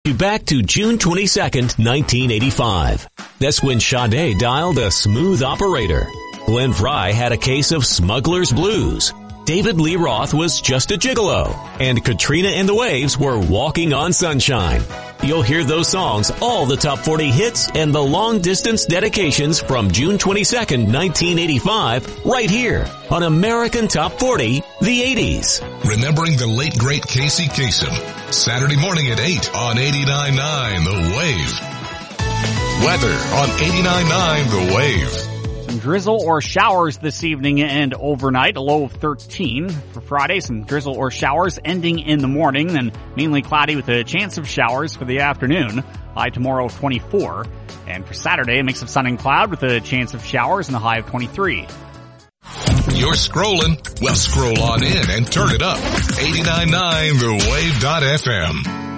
Back to June 22nd, 1985. That's when Sade dialed a smooth operator. Glenn Frey had a case of smuggler's blues. David Lee Roth was just a gigolo. And Katrina and the Waves were walking on sunshine. You'll hear those songs, all the top 40 hits, and the long-distance dedications from June 22nd, 1985, right here on American Top 40, the 80s. Remembering the late, great Casey Kasem. Saturday morning at 8 on 89.9 The Wave. Weather on 89.9 The Wave. Some drizzle or showers this evening and overnight, a low of 13. For Friday, some drizzle or showers ending in the morning, then mainly cloudy with a chance of showers for the afternoon. High tomorrow 24. And for Saturday, a mix of sun and cloud with a chance of showers and a high of 23. You're scrolling? Well, scroll on in and turn it up. 89.9 TheWave.fm.